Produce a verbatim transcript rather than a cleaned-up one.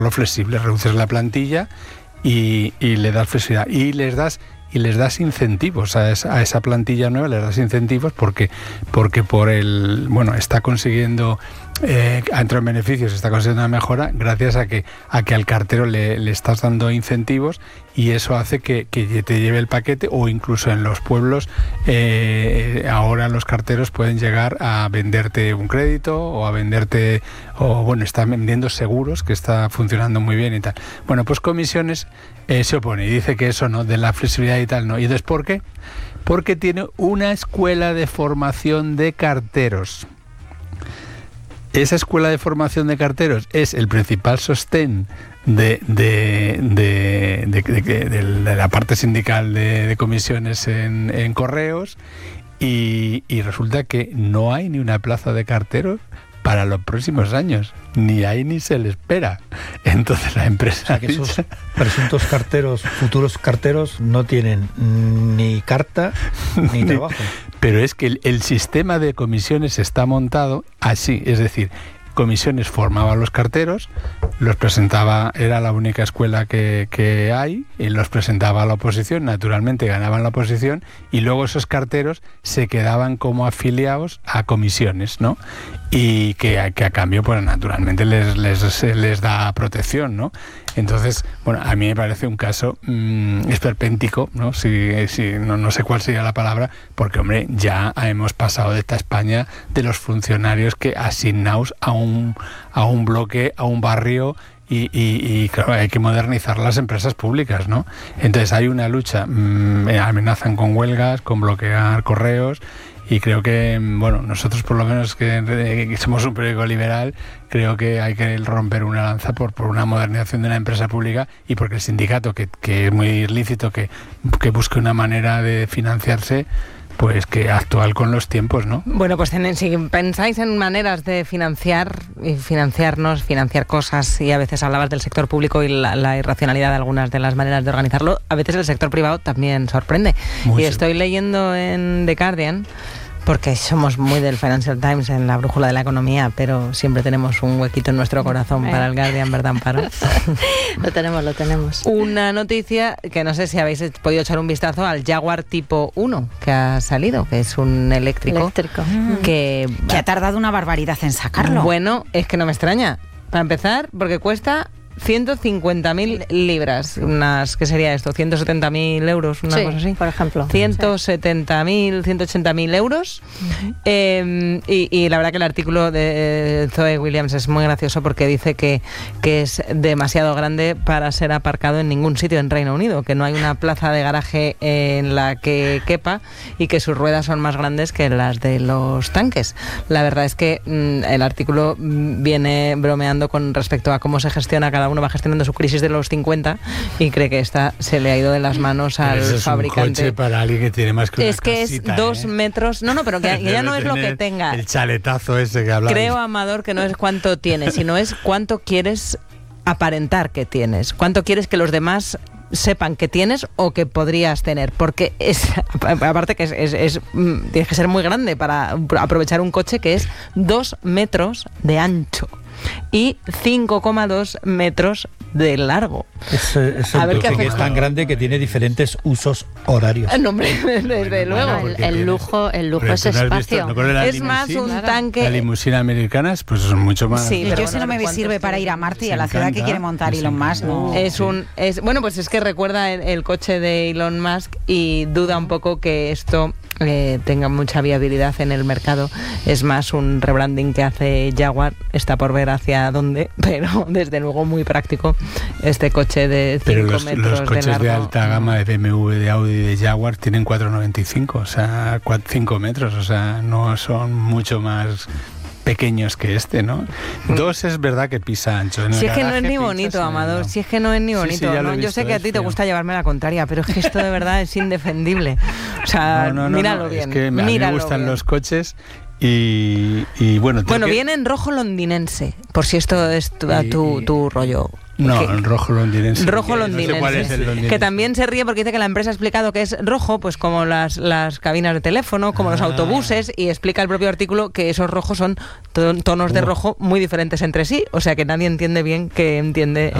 lo flexible, reduces la plantilla y, y le das flexibilidad y les das y les das incentivos a esa, a esa plantilla nueva, les das incentivos porque porque por el bueno está consiguiendo eh, ha entrado en beneficios, está consiguiendo una mejora gracias a que a que al cartero le, le estás dando incentivos y eso hace que, que te lleve el paquete, o incluso en los pueblos eh, ahora los carteros pueden llegar a venderte un crédito o a venderte, o bueno, están vendiendo seguros, que está funcionando muy bien y tal. Bueno, pues Comisiones eh, se opone y dice que eso no, de la flexibilidad y tal no. ¿Y entonces por qué? Porque tiene una escuela de formación de carteros. Esa escuela de formación de carteros es el principal sostén de, de, de, de, de, de, de, de la parte sindical de, de comisiones en, en Correos y, y resulta que no hay ni una plaza de carteros para los próximos años, ni hay ni se le espera. Entonces la empresa... O sea, que esos presuntos carteros, futuros carteros, no tienen ni carta ni trabajo. Pero es que el, el sistema de comisiones está montado así, es decir, Comisiones formaba a los carteros, los presentaba, era la única escuela que, que hay, y los presentaba a la oposición, naturalmente ganaban la oposición, y luego esos carteros se quedaban como afiliados a Comisiones, ¿no? Y que, que a cambio, pues naturalmente les, les, les da protección, ¿no? Entonces, bueno, a mí me parece un caso mmm, esperpéntico, ¿no? Si, si, no, no sé cuál sería la palabra, porque, hombre, ya hemos pasado de esta España de los funcionarios que asignados a un, a un bloque, a un barrio, y, y, y claro, hay que modernizar las empresas públicas, ¿no? Entonces hay una lucha, mmm, amenazan con huelgas, con bloquear correos. Y creo que, bueno, nosotros por lo menos que, que somos un periódico liberal, creo que hay que romper una lanza por, por una modernización de una empresa pública y porque el sindicato, que, que es muy lícito que, que busque una manera de financiarse, pues que actual con los tiempos, ¿no? Bueno, pues ten, si pensáis en maneras de financiar y financiarnos, financiar cosas, y a veces hablabas del sector público y la, la irracionalidad de algunas de las maneras de organizarlo, a veces el sector privado también sorprende. Muy y sí. Estoy leyendo en The Guardian, porque somos muy del Financial Times en la brújula de la economía, pero siempre tenemos un huequito en nuestro corazón eh. para el Guardian, ¿verdad, Amparo? Lo tenemos, lo tenemos. Una noticia que no sé si habéis podido echar un vistazo al Jaguar Tipo uno que ha salido, que es un eléctrico. Eléctrico. Mm. Que, que ha tardado una barbaridad en sacarlo. Bueno, es que no me extraña. Para empezar, porque cuesta ciento cincuenta mil libras, unas, ¿qué sería esto? ciento setenta mil euros, una sí, cosa así. Por ejemplo. ciento setenta mil, ciento ochenta mil euros. Uh-huh. Eh, y, y la verdad que el artículo de Zoe Williams es muy gracioso porque dice que, que es demasiado grande para ser aparcado en ningún sitio en Reino Unido, que no hay una plaza de garaje en la que quepa y que sus ruedas son más grandes que las de los tanques. La verdad es que mmm, el artículo viene bromeando con respecto a cómo se gestiona cada uno, va gestionando su crisis de los cincuenta y cree que esta se le ha ido de las manos al pero es fabricante. Un coche para alguien que tiene más que una Es que casita, es dos ¿eh? metros. No, no, pero que, que ya no es lo que tenga. El chaletazo ese que hablaba. Creo, Amador, que no es cuánto tienes, sino es cuánto quieres aparentar que tienes. Cuánto quieres que los demás sepan que tienes o que podrías tener, porque es aparte que es, es, es tienes que ser muy grande para aprovechar un coche que es dos metros de ancho y cinco coma dos metros de largo. Es, es el coche que es tan grande que tiene diferentes usos horarios. No, hombre, desde bueno, luego. Bueno, el, el lujo, el lujo es espacio. Visto, ¿no es más un claro. tanque. Las limusinas americanas, pues son mucho más. Sí, pero pero eso no me sirve para ir a Marte y a la encanta, ciudad que quiere montar Elon Musk. No. Es un, es, bueno, pues es que recuerda el, el coche de Elon Musk y duda un poco que esto eh, tenga mucha viabilidad en el mercado. Es más un rebranding que hace Jaguar, está por ver hacia dónde, pero desde luego muy práctico este coche de cinco metros los coches de largo. de alta gama de B M W, de Audi y de Jaguar tienen cuatro noventa y cinco, o sea, cinco metros, o sea, no son mucho más pequeños que este, ¿no? Dos es verdad que pisa ancho. En si el es que no es ni pisas, bonito, Amador, no. si es que no es ni bonito. Sí, sí, ¿no? visto, Yo sé que a ti te feo. gusta llevarme la contraria, pero es que esto de verdad es indefendible. O sea, no, no, no, míralo no, bien. Es que a mí me gustan bien. los coches y, y bueno... Bueno, que... viene en rojo londinense, por si esto es tu, y, tu, tu rollo. No, que, el rojo londinense. Rojo que, londinense. No sé cuál es el londinense. Que también se ríe porque dice que la empresa ha explicado que es rojo, pues como las, las cabinas de teléfono, como ah. los autobuses, y explica el propio artículo que esos rojos son tonos de rojo muy diferentes entre sí, o sea que nadie entiende bien qué entiende